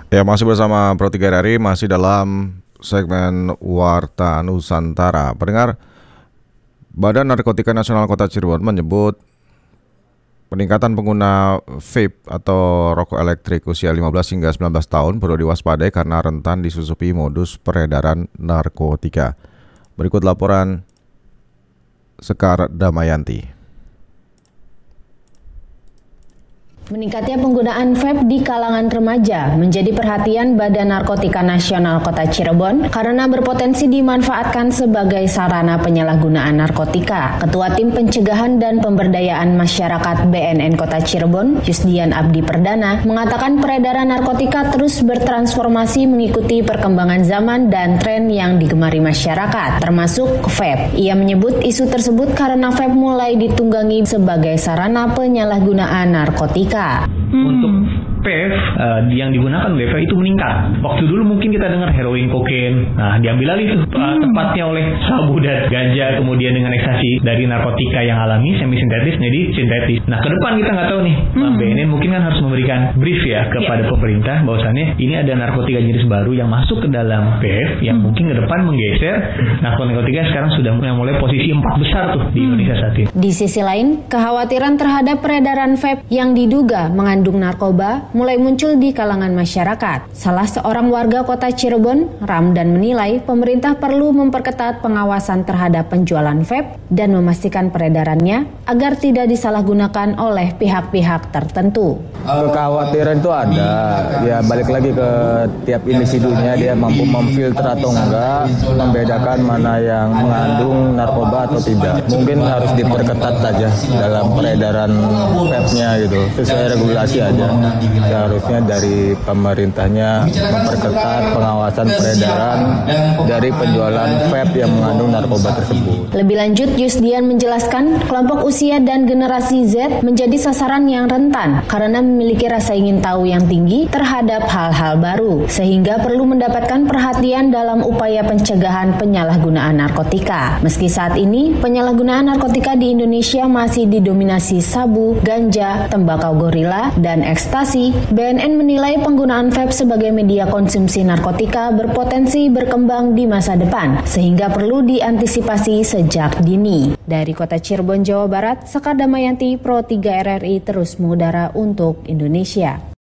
Ya, masih bersama Pro 3 RRI, masih dalam segmen Warta Nusantara. Pendengar, Badan Narkotika Nasional Kota Cirebon menyebut peningkatan pengguna vape atau rokok elektrik usia 15 hingga 19 tahun perlu diwaspadai karena rentan disusupi modus peredaran narkotika. Berikut laporan Sekar Damayanti. Meningkatnya penggunaan vape di kalangan remaja menjadi perhatian Badan Narkotika Nasional Kota Cirebon karena berpotensi dimanfaatkan sebagai sarana penyalahgunaan narkotika. Ketua Tim Pencegahan dan Pemberdayaan Masyarakat BNN Kota Cirebon, Yusdian Abdi Perdana, mengatakan peredaran narkotika terus bertransformasi mengikuti perkembangan zaman dan tren yang digemari masyarakat, termasuk vape. Ia menyebut isu tersebut karena vape mulai ditunggangi sebagai sarana penyalahgunaan narkotika. Untuk PEV yang digunakan oleh vape itu meningkat. Waktu dulu mungkin kita dengar heroin, kokain, nah diambil alih tepatnya oleh sabu dan ganja, kemudian dengan ekstasi dari narkotika yang alami semi sintetis menjadi sintetis. Nah ke depan kita nggak tahu nih, BNN mungkin kan harus memberikan brief ya kepada pemerintah bahwasannya ini ada narkotika jenis baru yang masuk ke dalam PEV yang mungkin ke depan menggeser narkotika sekarang sudah mulai posisi 4 besar tuh di Indonesia saat ini. Di sisi lain, kekhawatiran terhadap peredaran vape yang diduga mengandung narkoba mulai muncul di kalangan masyarakat. Salah seorang warga kota Cirebon, Ramdan, menilai pemerintah perlu memperketat pengawasan terhadap penjualan vape dan memastikan peredarannya agar tidak disalahgunakan oleh pihak-pihak tertentu. Kekhawatiran itu ada, ya balik lagi ke tiap individunya, dia mampu memfilter atau enggak, membedakan mana yang mengandung narkoba atau tidak. Mungkin harus diperketat saja dalam peredaran vape-nya gitu, sesuai regulasi aja. Seharusnya dari pemerintahnya memperketat pengawasan peredaran dari penjualan vape yang mengandung narkoba tersebut. Lebih lanjut, Yusdian menjelaskan kelompok usia dan generasi Z menjadi sasaran yang rentan karena memiliki rasa ingin tahu yang tinggi terhadap hal-hal baru, sehingga perlu mendapatkan perhatian dalam upaya pencegahan penyalahgunaan narkotika. Meski saat ini penyalahgunaan narkotika di Indonesia masih didominasi sabu, ganja, tembakau gorila, dan ekstasi, BNN menilai penggunaan vape sebagai media konsumsi narkotika berpotensi berkembang di masa depan, sehingga perlu diantisipasi sejak dini. Dari Kota Cirebon, Jawa Barat, Sekar Damayanti, Pro 3 RRI terus mengudara untuk Indonesia.